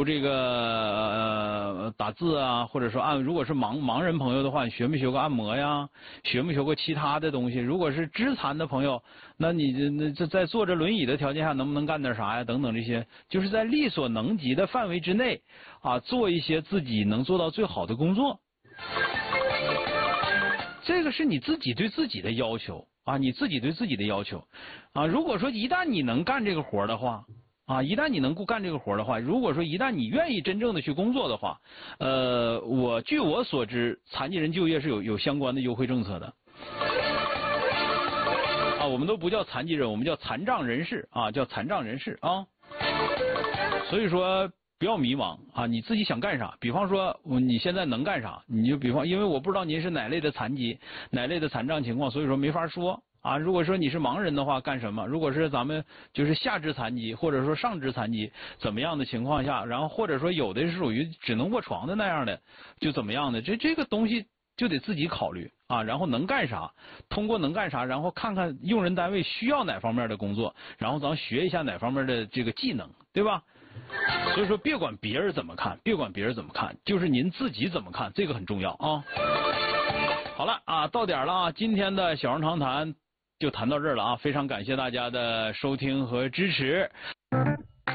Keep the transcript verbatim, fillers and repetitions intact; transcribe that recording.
如这个呃打字啊，或者说按如果是盲盲人朋友的话，你学没学过按摩呀？学没学过其他的东西？如果是肢残的朋友，那你那这在坐着轮椅的条件下，能不能干点啥呀？等等这些，就是在力所能及的范围之内啊，做一些自己能做到最好的工作。这个是你自己对自己的要求啊，你自己对自己的要求啊。如果说一旦你能干这个活的话啊，一旦你能够干这个活的话，如果说一旦你愿意真正的去工作的话，呃，我据我所知，残疾人就业是有有相关的优惠政策的啊。我们都不叫残疾人，我们叫残障人士啊，叫残障人士啊。所以说。不要迷茫啊！你自己想干啥？比方说，你现在能干啥？你就比方，因为我不知道您是哪类的残疾、哪类的残障情况，所以说没法说啊。如果说你是盲人的话，干什么？如果是咱们就是下肢残疾，或者说上肢残疾，怎么样的情况下，然后或者说有的是属于只能卧床的那样的，就怎么样的？这这个东西就得自己考虑啊。然后能干啥？通过能干啥，然后看看用人单位需要哪方面的工作，然后咱学一下哪方面的这个技能，对吧？所以说，别管别人怎么看，别管别人怎么看，就是您自己怎么看，这个很重要啊。好了啊，到点了啊，今天的小人长谈就谈到这儿了啊，非常感谢大家的收听和支持。